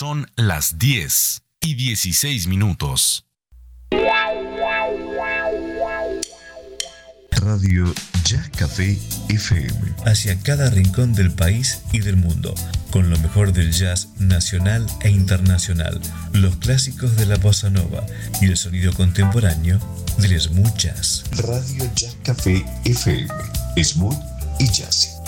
Son las 10:16. Radio Jazz Café FM. Hacia cada rincón del país y del mundo, con lo mejor del jazz nacional e internacional, los clásicos de la bossa nova y el sonido contemporáneo del smooth jazz. Radio Jazz Café FM. Smooth y jazzy.